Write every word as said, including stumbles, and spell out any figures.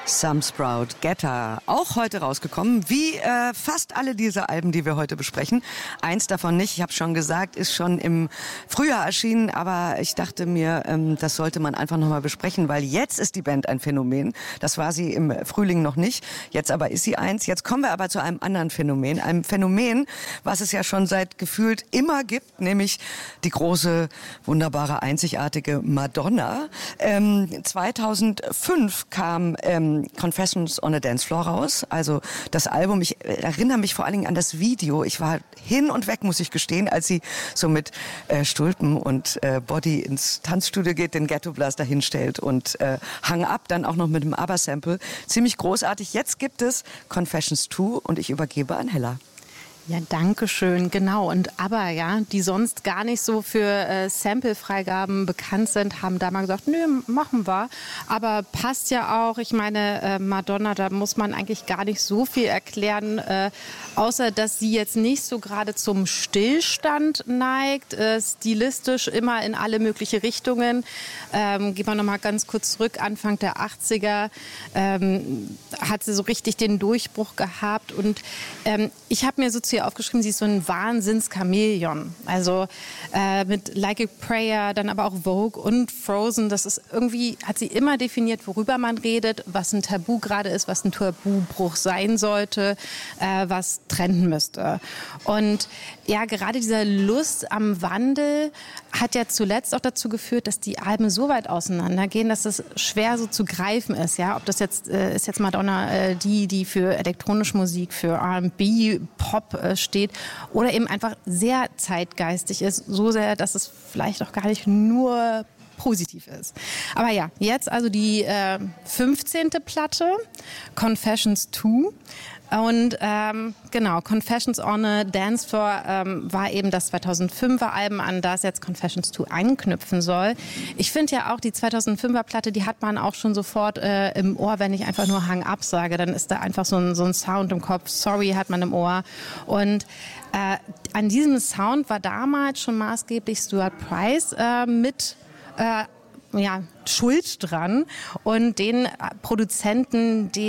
Sumsprout, Getter, auch heute rausgekommen, wie äh, fast alle diese Alben, die wir heute besprechen. Eins davon nicht, ich habe schon gesagt, ist schon im Frühjahr erschienen, aber ich dachte mir, ähm, das sollte man einfach nochmal besprechen, weil jetzt ist die Band ein Phänomen. Das war sie im Frühling noch nicht, jetzt aber ist sie eins. Jetzt kommen wir aber zu einem anderen Phänomen, einem Phänomen, was es ja schon seit gefühlt immer gibt, nämlich die große, wunderbare, einzigartige Madonna. Ähm, zweitausendfünf kam ähm, Confessions on a Dance Floor raus, also das Album. Ich erinnere mich vor allen Dingen an das Video. Ich war hin und weg, muss ich gestehen, als sie so mit äh, Stulpen und äh, Body ins Tanzstudio geht, den Ghetto Blaster hinstellt und äh, Hang Up dann auch noch mit dem ABBA-Sample. Ziemlich großartig. Jetzt gibt es Confessions zwei und ich übergebe an Hella. Ja, danke schön, genau. Und aber ja, die sonst gar nicht so für äh, Sample-Freigaben bekannt sind, haben da mal gesagt, nö, machen wir. Aber passt ja auch. Ich meine, äh, Madonna, da muss man eigentlich gar nicht so viel erklären, äh, außer dass sie jetzt nicht so gerade zum Stillstand neigt, äh, stilistisch immer in alle möglichen Richtungen. Ähm, gehen wir noch mal ganz kurz zurück, Anfang der achtziger ähm, hat sie so richtig den Durchbruch gehabt. Und ähm, ich habe mir so zu aufgeschrieben, sie ist so ein Wahnsinns-Chamäleon. Also äh, mit Like a Prayer, dann aber auch Vogue und Frozen. Das ist irgendwie, hat sie immer definiert, worüber man redet, was ein Tabu gerade ist, was ein Tabubruch sein sollte, äh, was trenden müsste. Und ja, gerade dieser Lust am Wandel hat ja zuletzt auch dazu geführt, dass die Alben so weit auseinandergehen, dass es schwer so zu greifen ist. Ja, ob das jetzt äh, ist jetzt Madonna äh, die, die für elektronische Musik, für R and B, Pop äh, steht oder eben einfach sehr zeitgeistig ist, so sehr, dass es vielleicht auch gar nicht nur positiv ist. Aber ja, jetzt also die äh, fünfzehnte Platte, Confessions zwei. Und ähm, genau, Confessions on a Dance Floor ähm, war eben das zweitausendfünfer Album, an das jetzt Confessions zwei anknüpfen soll. Ich finde ja auch, die zweitausendfünfer Platte, die hat man auch schon sofort äh, im Ohr, wenn ich einfach nur Hang Up sage. Dann ist da einfach so ein, so ein Sound im Kopf. Sorry hat man im Ohr. Und äh, an diesem Sound war damals schon maßgeblich Stuart Price äh, mit äh, ja, schuld dran. Und den Produzenten, die